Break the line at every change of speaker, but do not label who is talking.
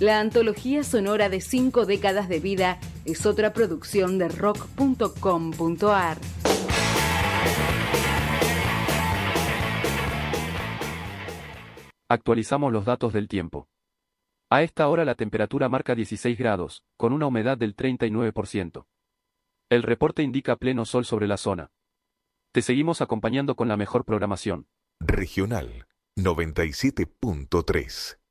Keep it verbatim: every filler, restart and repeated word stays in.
La antología sonora de cinco décadas de vida es otra producción de rock punto com punto ar.
Actualizamos los datos del tiempo. A esta hora la temperatura marca dieciséis grados, con una humedad del treinta y nueve por ciento. El reporte indica pleno sol sobre la zona. Te seguimos acompañando con la mejor programación.
Regional noventa y siete punto tres.